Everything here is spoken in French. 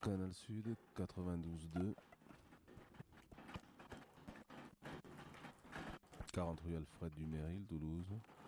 Canal Sud 92.2, 40 rue Alfred Duméril, Toulouse.